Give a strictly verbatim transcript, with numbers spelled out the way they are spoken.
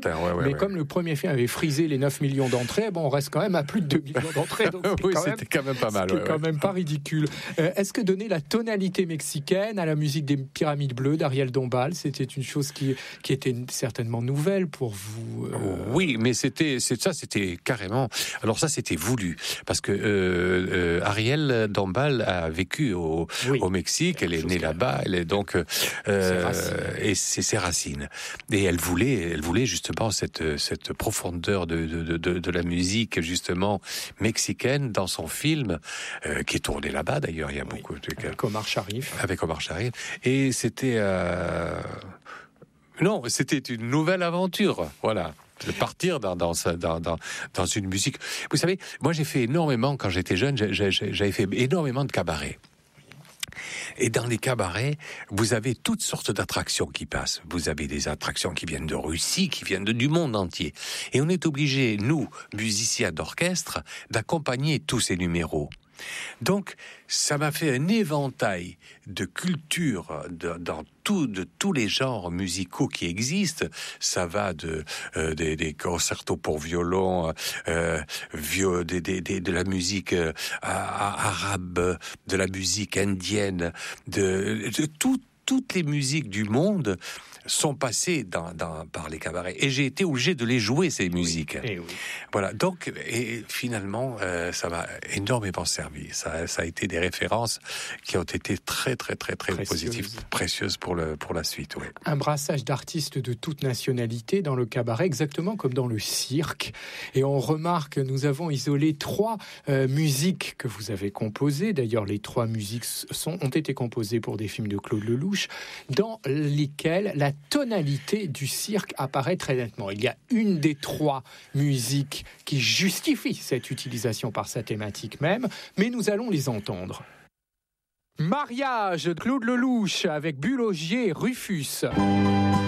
certain. Ouais, ouais, Mais ouais. comme le premier film avait frisé les neuf millions d'entrées, bon, on reste quand même à plus de deux millions d'entrées. Donc oui, quand c'était même, quand même pas mal. c'était Ouais, quand ouais. même pas ridicule. Euh, est-ce que donner la tonalité mexicaine à la musique des Pyramides Bleues d'Ariel Dombal, c'était une chose qui, qui était certainement nouvelle pour vous euh... Oui, mais c'était, c'est ça, c'était carrément. Alors ça, c'était voulu parce que euh, euh, Ariel Dombal a vécu au, oui. au Mexique. Elle est née là-bas. Elle est donc euh, c'est et c'est ses racines. Et elle voulait, elle voulait justement cette cette profondeur de de de, de la musique justement mexicaine dans son film euh, qui est tourné là-bas. D'ailleurs, il y a oui. beaucoup de avec Omar Sharif. Avec Omar Sharif. Et c'était euh... non, c'était une nouvelle aventure. Voilà. De partir dans, dans, dans, dans, dans une musique. Vous savez, moi j'ai fait énormément, quand j'étais jeune, j'ai, j'ai, j'avais fait énormément de cabarets. Et dans les cabarets, vous avez toutes sortes d'attractions qui passent. Vous avez des attractions qui viennent de Russie, qui viennent de, du monde entier. Et on est obligé, nous, musiciens d'orchestre, d'accompagner tous ces numéros. Donc, ça m'a fait un éventail de culture de, dans tout, de tous les genres musicaux qui existent. Ça va de euh, des, des concertos pour violon, euh, vieux, des, des, des, de la musique euh, arabe, de la musique indienne, de, de tout, toutes les musiques du monde sont passées dans, dans, par les cabarets. Et j'ai été obligé de les jouer, ces musiques. Oui, et oui. Voilà. Donc, et finalement, euh, ça m'a énormément servi. Ça, ça a été des références qui ont été très, très, très, très Précieuse. positives, précieuses pour le, pour la suite. Oui. Un brassage d'artistes de toute nationalité dans le cabaret, exactement comme dans le cirque. Et on remarque, nous avons isolé trois euh, musiques que vous avez composées. D'ailleurs, les trois musiques sont, ont été composées pour des films de Claude Lelouch, dans lesquels la tonalité du cirque apparaît très nettement. Il y a une des trois musiques qui justifie cette utilisation par sa thématique même, mais nous allons les entendre. Mariage de Claude Lelouch avec Bulogier Rufus.